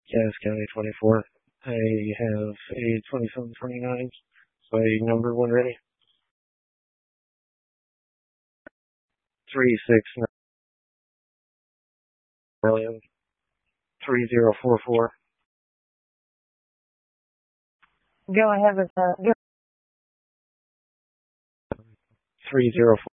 Cass County 24. I have a 2729. So number one ready. 369,3044. Go ahead with 304.